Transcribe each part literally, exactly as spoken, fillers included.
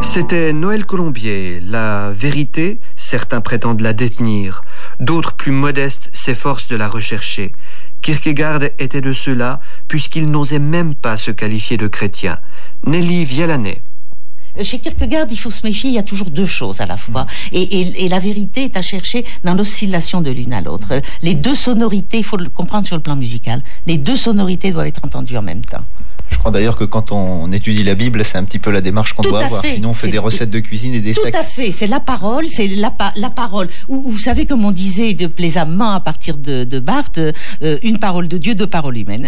C'était Noël Colombier. La vérité, certains prétendent la détenir, d'autres plus modestes s'efforcent de la rechercher. Kierkegaard était de ceux-là, puisqu'il n'osait même pas se qualifier de chrétien. Nelly Vialanet. Chez Kierkegaard, il faut se méfier, il y a toujours deux choses à la fois. Et, et, et la vérité est à chercher dans l'oscillation de l'une à l'autre. Les deux sonorités, il faut le comprendre sur le plan musical, les deux sonorités doivent être entendues en même temps. Je crois d'ailleurs que quand on étudie la Bible, c'est un petit peu la démarche qu'on Tout doit avoir. Fait. Sinon, on fait c'est, des recettes de cuisine et des tout sectes. Tout à fait. C'est la parole, c'est la, la parole. Ou, vous savez, comme on disait de plaisamment à partir de, de Barthes, euh, une parole de Dieu, deux paroles humaines.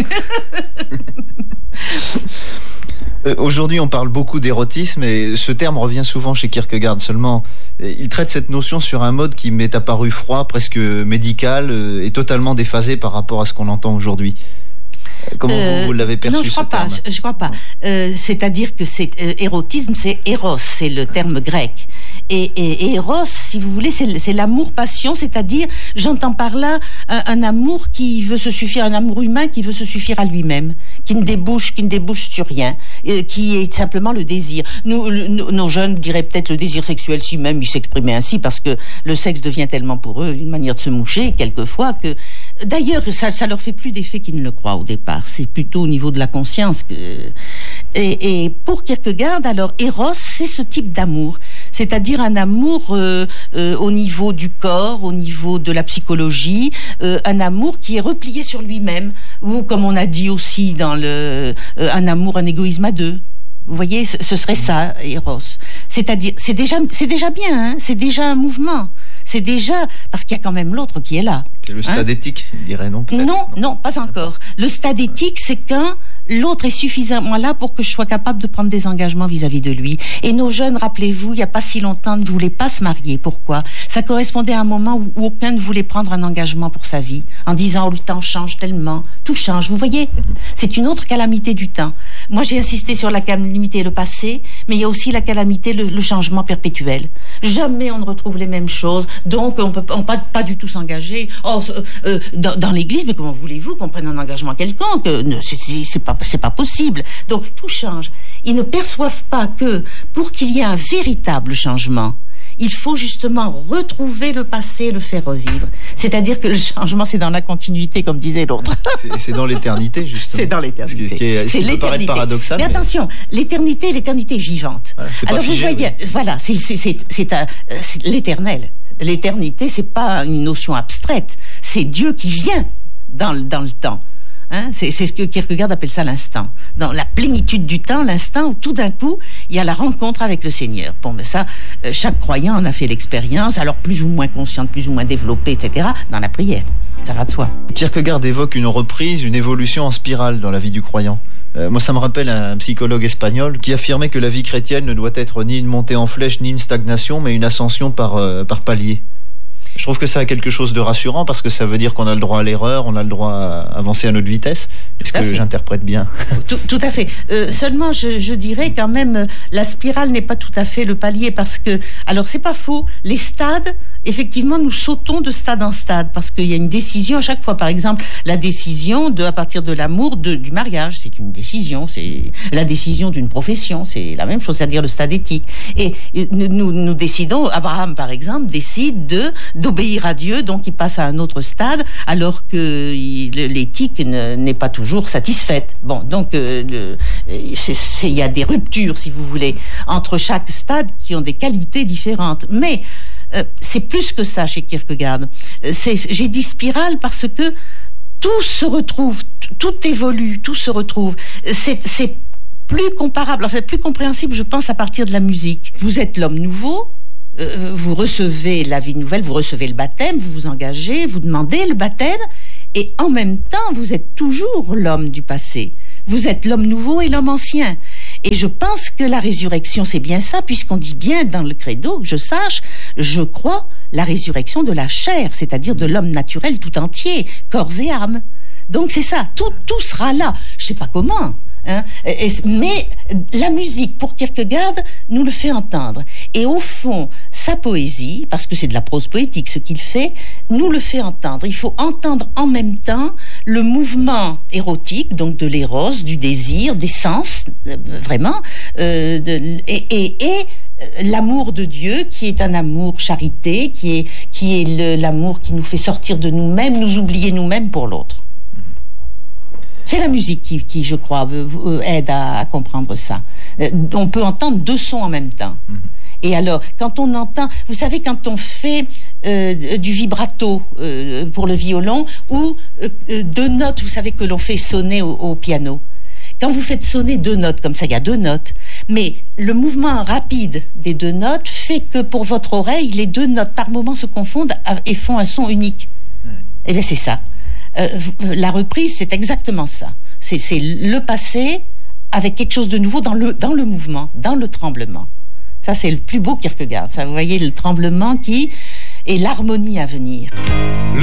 euh, aujourd'hui, on parle beaucoup d'érotisme et ce terme revient souvent chez Kierkegaard. Seulement, il traite cette notion sur un mode qui m'est apparu froid, presque médical euh, et totalement déphasé par rapport à ce qu'on entend aujourd'hui. Comment euh, vous, vous l'avez perçu? Non, je crois pas. Je, je crois pas. Euh, c'est-à-dire que c'est euh, érotisme, c'est éros, c'est le terme grec. Et, et, et éros, si vous voulez, c'est, c'est l'amour-passion, c'est-à-dire, j'entends par là un, un amour qui veut se suffire, un amour humain qui veut se suffire à lui-même, qui ne débouche, qui ne débouche sur rien, euh, qui est simplement le désir. Nous, le, nos jeunes diraient peut-être le désir sexuel, si même ils s'exprimaient ainsi, parce que le sexe devient tellement pour eux une manière de se moucher, quelquefois, que d'ailleurs, ça, ça leur fait plus d'effet qu'ils ne le croient au départ. C'est plutôt au niveau de la conscience que... et, et pour Kierkegaard, alors Eros, c'est ce type d'amour, c'est-à-dire un amour euh, euh, au niveau du corps, au niveau de la psychologie, euh, un amour qui est replié sur lui-même, ou comme on a dit aussi dans le euh, un amour, un égoïsme à deux. Vous voyez, ce, ce serait ça, Eros. C'est-à-dire, c'est déjà, c'est déjà bien, hein, c'est déjà un mouvement. C'est déjà, parce qu'il y a quand même l'autre qui est là. C'est le stade hein éthique, il dirait, non peut-être. Non, non, pas encore. Le stade éthique, c'est qu'un, l'autre est suffisamment là pour que je sois capable de prendre des engagements vis-à-vis de lui. Et nos jeunes, rappelez-vous, il n'y a pas si longtemps, ne voulaient pas se marier. Pourquoi? Ça correspondait à un moment où, où aucun ne voulait prendre un engagement pour sa vie, en disant oh, le temps change tellement, tout change. Vous voyez, c'est une autre calamité du temps. Moi, j'ai insisté sur la calamité le passé, mais il y a aussi la calamité, le, le changement perpétuel. Jamais on ne retrouve les mêmes choses, donc on peut on pas, pas du tout s'engager oh, euh, dans, dans l'église, mais comment voulez-vous qu'on prenne un engagement quelconque? C'est, c'est, c'est pas c'est pas possible. Donc tout change. Ils ne perçoivent pas que pour qu'il y ait un véritable changement, il faut justement retrouver le passé et le faire revivre. C'est-à-dire que le changement, c'est dans la continuité, comme disait l'autre. C'est, c'est dans l'éternité, justement. C'est dans l'éternité. Ce qui, est, ce qui c'est peut paraître paradoxal. Mais, mais attention, l'éternité, l'éternité vivante. Voilà, c'est pas Alors figé, vous voyez, oui. voilà, c'est, c'est, c'est, c'est, un, c'est l'éternel. L'éternité, c'est pas une notion abstraite. C'est Dieu qui vient dans le, dans le temps. Hein, c'est, c'est ce que Kierkegaard appelle ça l'instant. Dans la plénitude du temps, l'instant où tout d'un coup, il y a la rencontre avec le Seigneur. Bon, mais ça, euh, chaque croyant en a fait l'expérience, alors plus ou moins consciente, plus ou moins développée, et cetera, dans la prière. Ça va de soi. Kierkegaard évoque une reprise, une évolution en spirale dans la vie du croyant. Euh, moi, ça me rappelle un psychologue espagnol qui affirmait que la vie chrétienne ne doit être ni une montée en flèche, ni une stagnation, mais une ascension par, euh, par palier. Je trouve que ça a quelque chose de rassurant parce que ça veut dire qu'on a le droit à l'erreur, on a le droit à avancer à notre vitesse. Est-ce que j'interprète bien? Tout, tout à fait. Euh, seulement, je, je dirais quand même, la spirale n'est pas tout à fait le palier parce que, alors c'est pas faux, les stades, effectivement, nous sautons de stade en stade parce qu'il y a une décision à chaque fois. Par exemple, la décision de, à partir de l'amour, de, du mariage, c'est une décision. C'est la décision d'une profession, c'est la même chose, c'est-à-dire le stade éthique. Et, et nous, nous décidons, Abraham par exemple, décide de d'obéir à Dieu, donc il passe à un autre stade, alors que il, l'éthique ne, n'est pas toujours satisfaite. Bon, donc euh, le, c'est, c'est, il y a des ruptures, si vous voulez, entre chaque stade qui ont des qualités différentes. Mais euh, c'est plus que ça chez Kierkegaard. C'est, j'ai dit spirale parce que tout se retrouve, tout, tout évolue, tout se retrouve. C'est, c'est plus comparable, en fait, plus compréhensible, je pense, à partir de la musique. Vous êtes l'homme nouveau. Euh, vous recevez la vie nouvelle, vous recevez le baptême, vous vous engagez, vous demandez le baptême, et en même temps, vous êtes toujours l'homme du passé. Vous êtes l'homme nouveau et l'homme ancien. Et je pense que la résurrection, c'est bien ça, puisqu'on dit bien dans le credo, que je sache, je crois la résurrection de la chair, c'est-à-dire de l'homme naturel tout entier, corps et âme. Donc c'est ça, tout, tout sera là. Je ne sais pas comment. Hein, et, et, mais la musique, pour Kierkegaard, nous le fait entendre. Et au fond, sa poésie, parce que c'est de la prose poétique ce qu'il fait, nous le fait entendre. Il faut entendre en même temps le mouvement érotique, donc de l'éros, du désir, des sens, euh, vraiment, euh, de, et, et, et l'amour de Dieu, qui est un amour charité, qui est, qui est le, l'amour qui nous fait sortir de nous-mêmes, nous oublier nous-mêmes pour l'autre. C'est la musique qui, qui je crois, aide à, à comprendre ça. On peut entendre deux sons en même temps. Et alors, quand on entend, vous savez, quand on fait euh, du vibrato euh, pour le violon, ou euh, deux notes, vous savez, que l'on fait sonner au, au piano. Quand vous faites sonner deux notes, comme ça, il y a deux notes, mais le mouvement rapide des deux notes fait que pour votre oreille, les deux notes par moment se confondent et font un son unique. Ouais. Et bien c'est ça. Euh, la reprise, c'est exactement ça. C'est, c'est le passé avec quelque chose de nouveau dans le, dans le mouvement, dans le tremblement. Ça, c'est le plus beau Kierkegaard. Ça, vous voyez, le tremblement qui est l'harmonie à venir.